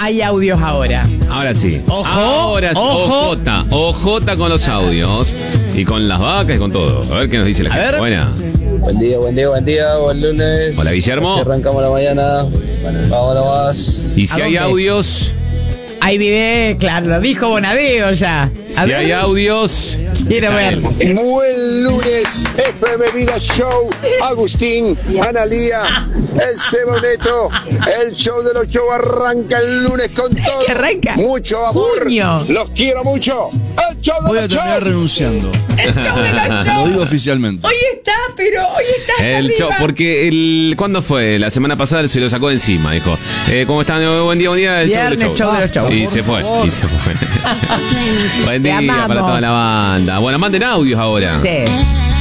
hay audios ahora. Ahora sí. Ojo, Ahora sí. ojo. Ojota con los audios. Y con las vacas y con todo. A ver qué nos dice la gente. Buenas. Buen día, buen lunes. Hola, Guillermo. Así arrancamos la mañana. Vamos nomás. Y si ¿A hay dónde? audios. Hay video, claro, lo dijo Bonadeo ya. Si hay audios. Quiero ver. Buen lunes, FM Vida Show. Agustín, Analía, el Seboneto. El show de los shows arranca el lunes con todo. ¿Qué arranca? Mucho amor. Junio. Los quiero mucho. El show de Voy a los terminar shows. renunciando. El show de los Lo shows. digo oficialmente. Hoy está, pero hoy está allá El show, arriba. porque ¿cuándo fue? La semana pasada se lo sacó de encima, dijo. ¿Cómo están? Buen día, el Viernes, show de los shows. Y Por se fue, favor. y se fue. Buen Te día amamos. para toda la banda. Bueno, manden audios ahora. Sí.